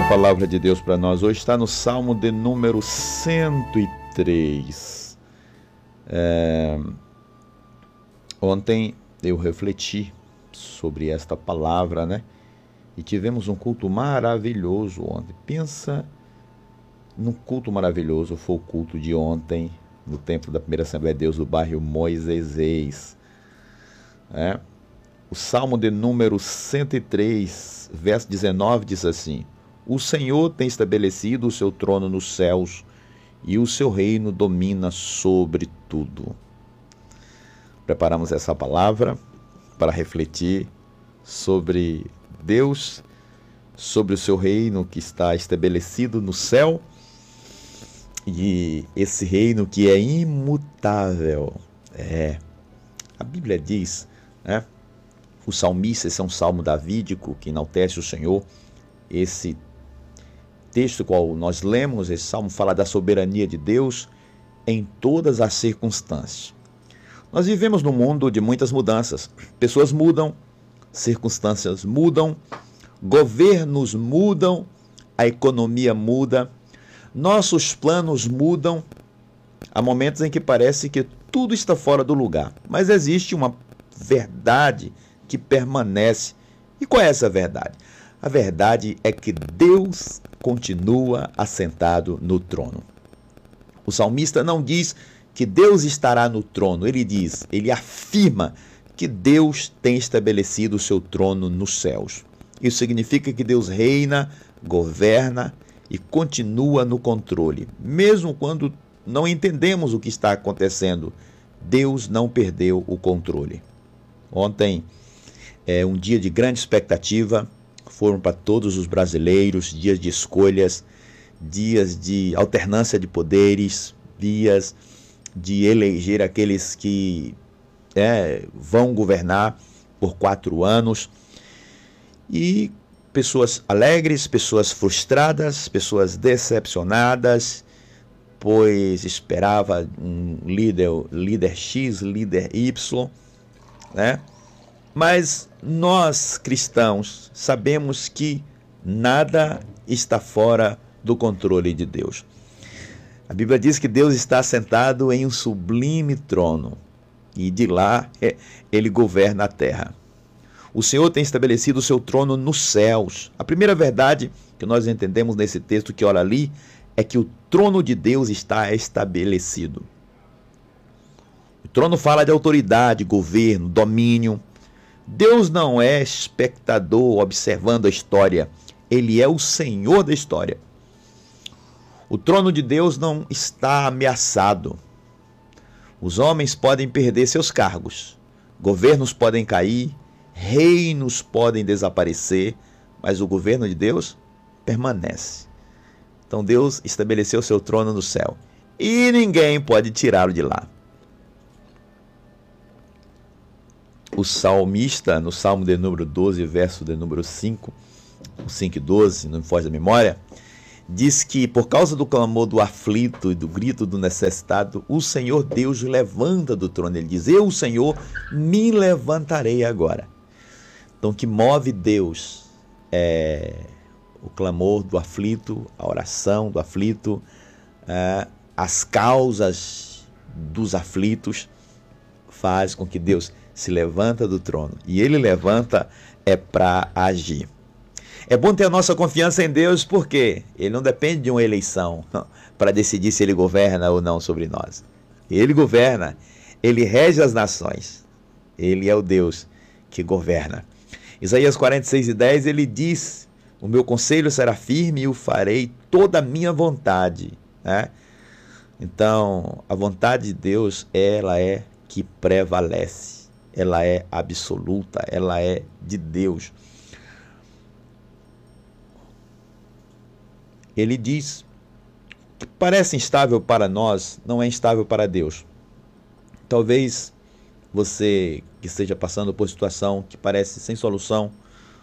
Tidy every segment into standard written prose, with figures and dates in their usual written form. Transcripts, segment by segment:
palavra de Deus para nós hoje está no Salmo de número 103. Ontem eu refleti sobre esta palavra, né? E tivemos um culto maravilhoso ontem. Pensa num culto maravilhoso, foi o culto de ontem, no templo da Primeira Assembleia de Deus do bairro Moisés. O Salmo de número 103, verso 19, diz assim: O Senhor tem estabelecido o seu trono nos céus, e o seu reino domina sobre tudo. Preparamos essa palavra para refletir sobre Deus, sobre o seu reino que está estabelecido no céu, e esse reino que é imutável. A Bíblia diz, né? O salmista, esse é um salmo davídico que enaltece o Senhor. Esse texto qual nós lemos, esse salmo fala da soberania de Deus em todas as circunstâncias. Nós vivemos num mundo de muitas mudanças. Pessoas mudam, circunstâncias mudam, governos mudam, a economia muda, nossos planos mudam. Há momentos em que parece que tudo está fora do lugar, mas existe uma verdade que permanece. E qual é essa verdade? A verdade é que Deus continua assentado no trono. O salmista não diz que Deus estará no trono, ele afirma que Deus tem estabelecido o seu trono nos céus. Isso significa que Deus reina, governa e continua no controle. Mesmo quando não entendemos o que está acontecendo, Deus não perdeu o controle. Ontem é um dia de grande expectativa, foram para todos os brasileiros, dias de escolhas, dias de alternância de poderes, dias de eleger aqueles que vão governar por 4 anos. E pessoas alegres, pessoas frustradas, pessoas decepcionadas, pois esperava um líder X, líder Y, né? Mas nós cristãos sabemos que nada está fora do controle de Deus. A Bíblia diz que Deus está sentado em um sublime trono e de lá ele governa a terra. O Senhor tem estabelecido o seu trono nos céus. A primeira verdade que nós entendemos nesse texto que olha ali é que o trono de Deus está estabelecido. O trono fala de autoridade, governo, domínio. Deus não é espectador observando a história. Ele é o Senhor da história. O trono de Deus não está ameaçado. Os homens podem perder seus cargos, governos podem cair, reinos podem desaparecer, mas o governo de Deus permanece. Então Deus estabeleceu seu trono no céu e ninguém pode tirá-lo de lá. O salmista, no Salmo de número 12, verso de número 5 e 12, não me foge da memória, diz que por causa do clamor do aflito e do grito do necessitado, o Senhor Deus levanta do trono. Ele diz: eu, o Senhor, me levantarei agora. Então, o que move Deus é o clamor do aflito, a oração do aflito, as causas dos aflitos faz com que Deus se levanta do trono. E ele levanta para agir. É bom ter a nossa confiança em Deus, porque ele não depende de uma eleição para decidir se ele governa ou não sobre nós. Ele governa, ele rege as nações. Ele é o Deus que governa. Isaías 46:10, ele diz: o meu conselho será firme e o farei toda a minha vontade. Então, a vontade de Deus, ela é que prevalece. Ela é absoluta, ela é de Deus. Ele diz que parece instável para nós, não é instável para Deus. Talvez você que esteja passando por situação que parece sem solução,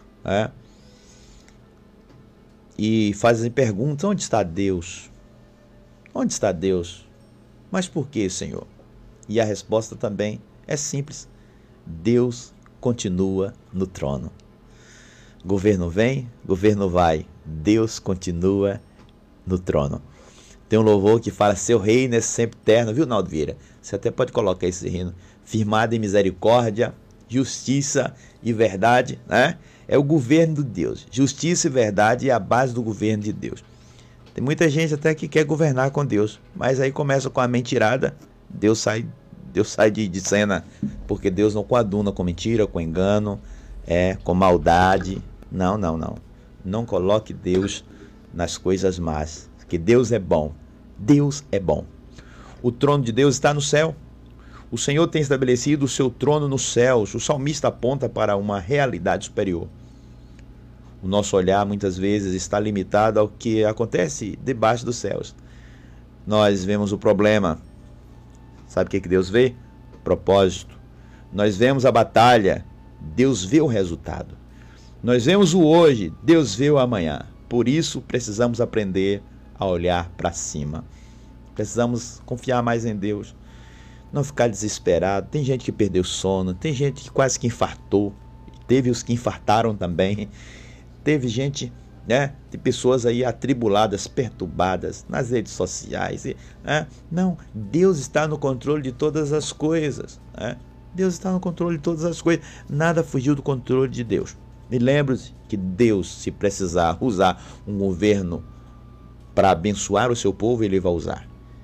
e fazem perguntas: onde está Deus? Onde está Deus? Mas por que, Senhor? E a resposta também é simples: Deus continua no trono. Governo vem, governo vai, Deus continua no trono. Tem um louvor que fala: seu reino é sempre eterno, viu, Naldo Vieira? Você até pode colocar esse hino. Firmado em misericórdia, justiça e verdade, né? É o governo de Deus. Justiça e verdade é a base do governo de Deus. Tem muita gente até que quer governar com Deus, mas aí começa com a mentirada, Deus sai de cena, porque Deus não coaduna com mentira, com engano, com maldade. Não. Não coloque Deus nas coisas más, porque Deus é bom. Deus é bom. O trono de Deus está no céu. O Senhor tem estabelecido o seu trono nos céus. O salmista aponta para uma realidade superior. O nosso olhar muitas vezes está limitado ao que acontece debaixo dos céus. Nós vemos o problema. Sabe o que Deus vê? Propósito. Nós vemos a batalha. Deus vê o resultado. Nós vemos o hoje. Deus vê o amanhã. Por isso precisamos aprender a olhar para cima. Precisamos confiar mais em Deus. Não ficar desesperado. Tem gente que perdeu sono. Tem gente que quase que infartou. Teve os que infartaram também. Teve gente, tem pessoas aí atribuladas, perturbadas nas redes sociais. Não, Deus está no controle de todas as coisas. Deus está no controle de todas as coisas. Nada fugiu do controle de Deus. E lembre-se que Deus, se precisar usar um governo para abençoar o seu povo, Ele vai usar.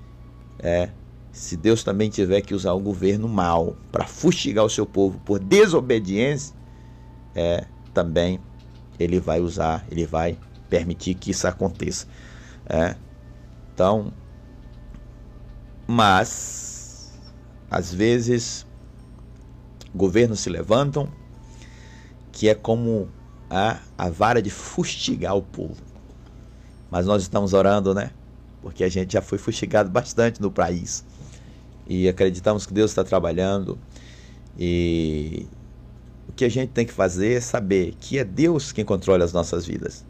Se Deus também tiver que usar um governo mau para fustigar o seu povo por desobediência, também Ele vai usar, Ele vai permitir que isso aconteça. Então, mas às vezes governos se levantam que é como a vara de fustigar o povo. Mas nós estamos orando, porque a gente já foi fustigado bastante no país. E acreditamos que Deus está trabalhando. E o que a gente tem que fazer é saber que é Deus quem controla as nossas vidas.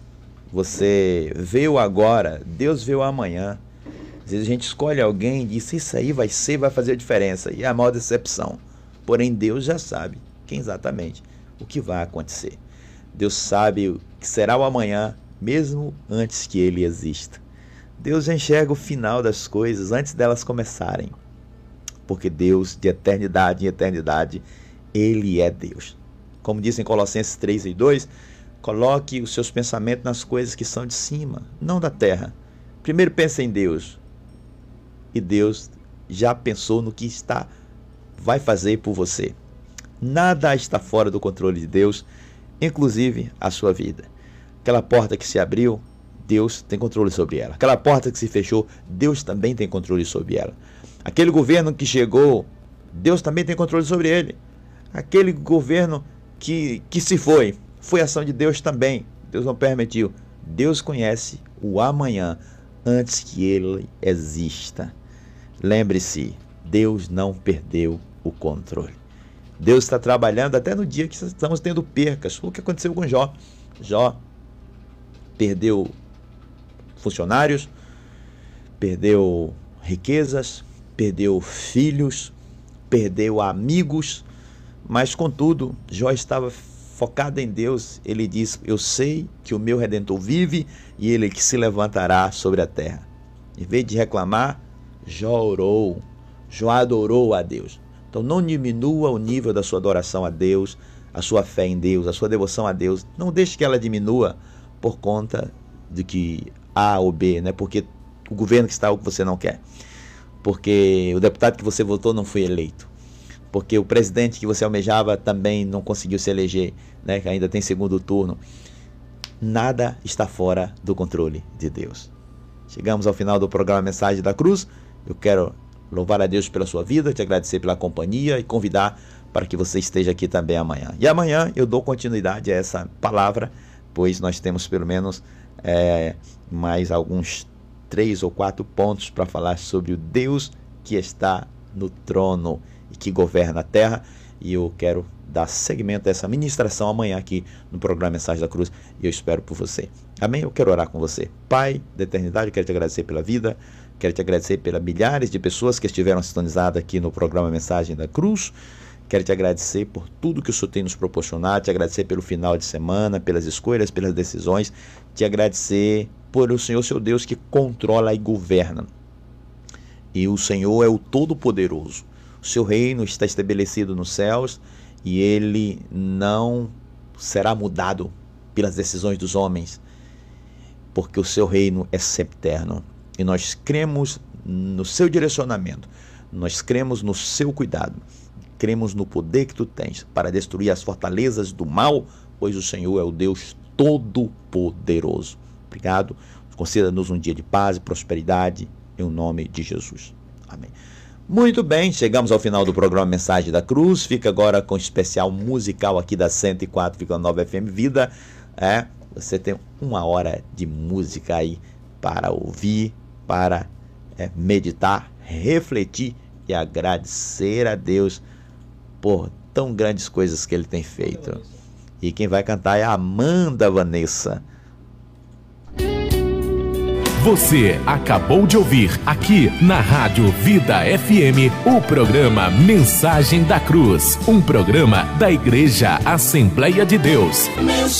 Você vê o agora, Deus vê o amanhã. Às vezes a gente escolhe alguém e diz: isso aí vai fazer a diferença. E é a maior decepção. Porém, Deus já sabe quem exatamente o que vai acontecer. Deus sabe o que será o amanhã, mesmo antes que ele exista. Deus já enxerga o final das coisas antes delas começarem. Porque Deus, de eternidade em eternidade, Ele é Deus. Como diz em Colossenses 3:2, coloque os seus pensamentos nas coisas que são de cima, não da terra. Primeiro pense em Deus. E Deus já pensou no que vai fazer por você. Nada está fora do controle de Deus, inclusive a sua vida. Aquela porta que se abriu, Deus tem controle sobre ela. Aquela porta que se fechou, Deus também tem controle sobre ela. Aquele governo que chegou, Deus também tem controle sobre ele. Aquele governo que se foi ação de Deus também. Deus não permitiu. Deus conhece o amanhã antes que ele exista. Lembre-se, Deus não perdeu o controle. Deus está trabalhando até no dia que estamos tendo percas. O que aconteceu com Jó? Jó perdeu funcionários, perdeu riquezas, perdeu filhos, perdeu amigos, mas contudo, Jó estava focado em Deus. Ele diz: eu sei que o meu Redentor vive e ele que se levantará sobre a terra. Em vez de reclamar, Jó orou, Jó adorou a Deus. Então não diminua o nível da sua adoração a Deus, a sua fé em Deus, a sua devoção a Deus. Não deixe que ela diminua por conta de que A ou B, porque o governo que está o que você não quer. Porque o deputado que você votou não foi eleito. Porque o presidente que você almejava também não conseguiu se eleger, que ainda tem segundo turno. Nada está fora do controle de Deus. Chegamos ao final do programa Mensagem da Cruz. Eu quero louvar a Deus pela sua vida, te agradecer pela companhia e convidar para que você esteja aqui também amanhã. E amanhã eu dou continuidade a essa palavra, pois nós temos pelo menos mais alguns 3 ou 4 pontos para falar sobre o Deus que está no trono e que governa a terra. E eu quero dar seguimento a essa ministração amanhã aqui no programa Mensagem da Cruz, e eu espero por você. Amém? Eu quero orar com você. Pai da eternidade, eu quero te agradecer pela vida, quero te agradecer pelas milhares de pessoas que estiveram sintonizadas aqui no programa Mensagem da Cruz. Quero te agradecer por tudo que o Senhor tem nos proporcionado, te agradecer pelo final de semana, pelas escolhas, pelas decisões, te agradecer por o Senhor, seu Deus, que controla e governa. E o Senhor é o Todo-Poderoso. O seu reino está estabelecido nos céus e ele não será mudado pelas decisões dos homens, porque o seu reino é sempre eterno. E nós cremos no seu direcionamento, nós cremos no seu cuidado, cremos no poder que tu tens para destruir as fortalezas do mal, pois o Senhor é o Deus Todo-Poderoso. Obrigado. Conceda-nos um dia de paz e prosperidade, em nome de Jesus. Amém. Muito bem, chegamos ao final do programa Mensagem da Cruz. Fica agora com o especial musical aqui da 104,9 FM Vida. Você tem 1 hora de música aí para ouvir, para meditar, refletir e agradecer a Deus por tão grandes coisas que Ele tem feito. E quem vai cantar é a Amanda Vanessa. Você acabou de ouvir aqui na Rádio Vida FM o programa Mensagem da Cruz, um programa da Igreja Assembleia de Deus.